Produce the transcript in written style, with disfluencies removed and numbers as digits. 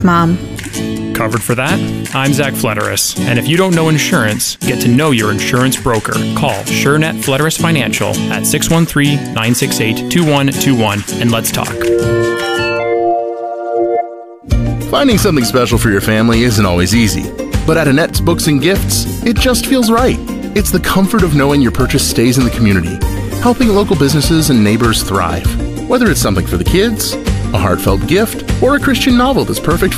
Mom. Covered for that? I'm Zach Flederis, and if you don't know insurance, get to know your insurance broker. Call SureNet Flederis Financial at 613-968-2121 and let's talk. Finding something special for your family isn't always easy, but at Annette's Books and Gifts, it just feels right. It's the comfort of knowing your purchase stays in the community, helping local businesses and neighbors thrive. Whether it's something for the kids, a heartfelt gift, or a Christian novel that's perfect